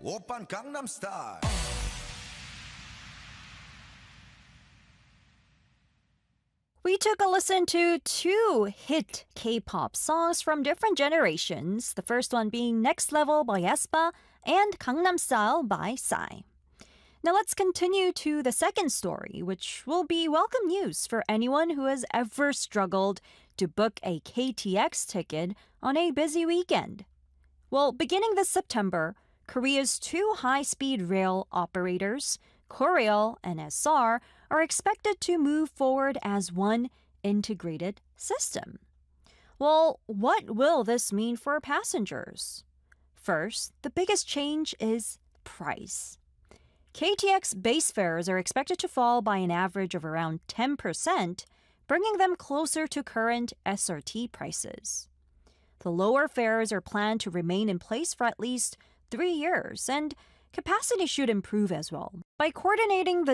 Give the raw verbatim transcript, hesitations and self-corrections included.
Oppan Gangnam Style. We took a listen to two hit K-pop songs from different generations, the first one being Next Level by aespa and Gangnam Style by Psy. Now let's continue to the second story, which will be welcome news for anyone who has ever struggled to book a K T X ticket on a busy weekend. Well, beginning this September, Korea's two high-speed rail operators, Korail and S R, are expected to move forward as one integrated system. Well, what will this mean for passengers? First, the biggest change is price. K T X base fares are expected to fall by an average of around ten percent, bringing them closer to current S R T prices. The lower fares are planned to remain in place for at least three years, and capacity should improve as well. By coordinating the